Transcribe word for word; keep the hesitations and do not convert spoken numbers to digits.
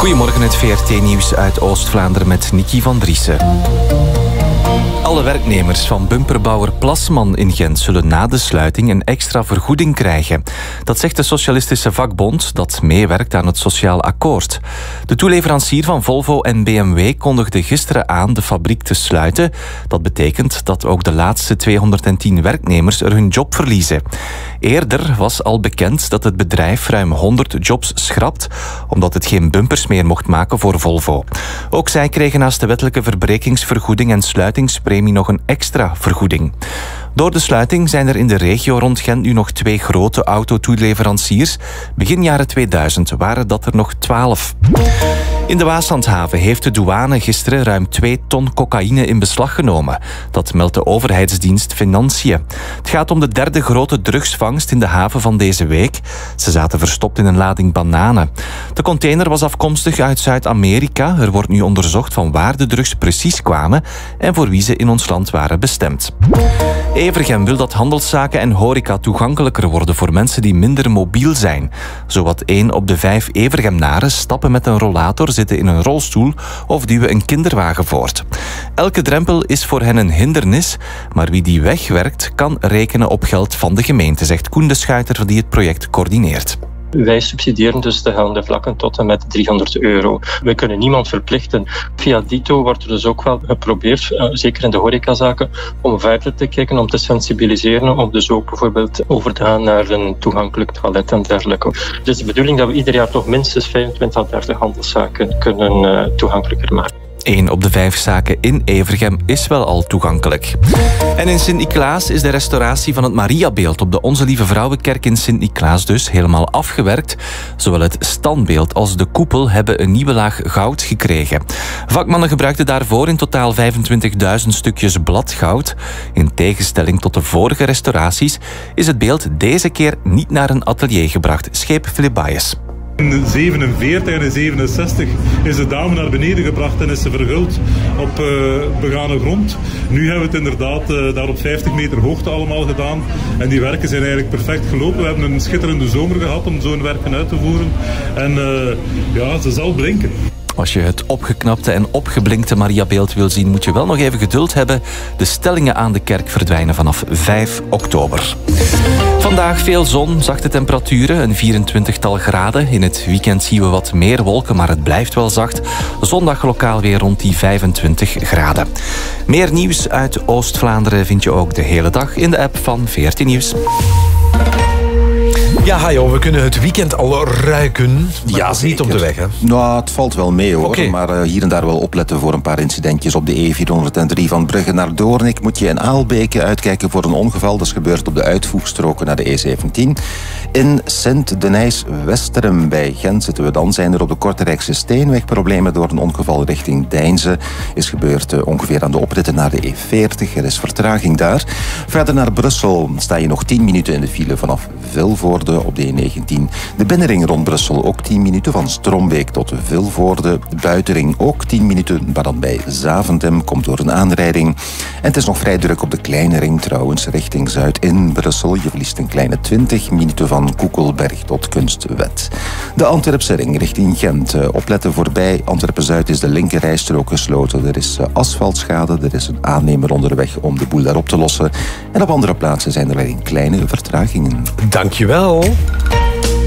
Goedemorgen, het V R T-nieuws uit Oost-Vlaanderen met Nicky van Driessen. Alle werknemers van bumperbouwer Plasman in Gent zullen na de sluiting een extra vergoeding krijgen. Dat zegt de Socialistische Vakbond dat meewerkt aan het Sociaal Akkoord. De toeleverancier van Volvo en B M W kondigde gisteren aan de fabriek te sluiten. Dat betekent dat ook de laatste tweehonderdtien werknemers er hun job verliezen. Eerder was al bekend dat het bedrijf ruim honderd jobs schrapt, omdat het geen bumpers meer mocht maken voor Volvo. Ook zij kregen naast de wettelijke verbrekingsvergoeding en sluitingspremie nog een extra vergoeding. Door de sluiting zijn er in de regio rond Gent nu nog twee grote autotoeleveranciers. Begin jaren tweeduizend waren dat er nog twaalf. In de Waaslandhaven heeft de douane gisteren ruim twee ton cocaïne in beslag genomen. Dat meldt de overheidsdienst Financiën. Het gaat om de derde grote drugsvangst in de haven van deze week. Ze zaten verstopt in een lading bananen. De container was afkomstig uit Zuid-Amerika. Er wordt nu onderzocht van waar de drugs precies kwamen en voor wie ze in ons land waren bestemd. Evergem wil dat handelszaken en horeca toegankelijker worden voor mensen die minder mobiel zijn. Zowat één op de vijf Evergemnaren stappen met een rollator, zitten in een rolstoel of duwen een kinderwagen voort. Elke drempel is voor hen een hindernis, maar wie die wegwerkt kan rekenen op geld van de gemeente, zegt Koen de Schuiter die het project coördineert. Wij subsidiëren dus de gaande vlakken tot en met driehonderd euro. We kunnen niemand verplichten. Via Dito wordt er dus ook wel geprobeerd, zeker in de horecazaken, om verder te kijken, om te sensibiliseren, om dus ook bijvoorbeeld over te gaan naar een toegankelijk toilet en dergelijke. Het is de bedoeling dat we ieder jaar toch minstens vijfentwintig à dertig handelszaken kunnen uh, toegankelijker maken. Eén op de vijf zaken in Evergem is wel al toegankelijk. En in Sint-Niklaas is de restauratie van het Mariabeeld op de Onze Lieve Vrouwenkerk in Sint-Niklaas dus helemaal afgewerkt. Zowel het standbeeld als de koepel hebben een nieuwe laag goud gekregen. Vakmannen gebruikten daarvoor in totaal vijfentwintigduizend stukjes bladgoud. In tegenstelling tot de vorige restauraties is het beeld deze keer niet naar een atelier gebracht, scheep Philip Baes. In zevenenveertig en in zevenenzestig is de dame naar beneden gebracht en is ze verguld op uh, begane grond. Nu hebben we het inderdaad uh, daar op vijftig meter hoogte allemaal gedaan. En die werken zijn eigenlijk perfect gelopen. We hebben een schitterende zomer gehad om zo'n werken uit te voeren. En uh, ja, ze zal blinken. Als je het opgeknapte en opgeblinkte Mariabeeld wil zien, moet je wel nog even geduld hebben. De stellingen aan de kerk verdwijnen vanaf vijf oktober. Vandaag veel zon, zachte temperaturen, een vierentwintigtal graden. In het weekend zien we wat meer wolken, maar het blijft wel zacht. Zondag lokaal weer rond die vijfentwintig graden. Meer nieuws uit Oost-Vlaanderen vind je ook de hele dag in de app van V R T Nieuws. Ja, Hajo, we kunnen het weekend al ruiken, maar ja, dat is niet op de weg, hè? Nou, het valt wel mee, hoor. Okay. Maar uh, hier en daar wel opletten voor een paar incidentjes. Op de E vierhonderddrie van Brugge naar Doornik moet je in Aalbeke uitkijken voor een ongeval. Dat is gebeurd op de uitvoegstroken naar de E zeventien. In Sint-Denijs-Westerem bij Gent zitten we dan. Zijn er op de Korterijkse Steenweg problemen door een ongeval richting Deinze. Is gebeurd uh, ongeveer aan de opritten naar de E veertig. Er is vertraging daar. Verder naar Brussel sta je nog tien minuten in de file vanaf Vilvoorde op de E negentien. De binnenring rond Brussel ook tien minuten van Strombeek tot Vilvoorde. De buitenring ook tien minuten, maar dan bij Zaventem komt door een aanrijding. En het is nog vrij druk op de kleine ring trouwens, richting Zuid in Brussel. Je verliest een kleine twintig minuten van Koekelberg tot Kunstwet. De Antwerpse ring richting Gent. Opletten voorbij Antwerpen-Zuid is de linkerrijstrook gesloten. Er is asfaltschade, er is een aannemer onderweg om de boel daarop te lossen. En op andere plaatsen zijn er alleen kleine vertragingen. Dankjewel.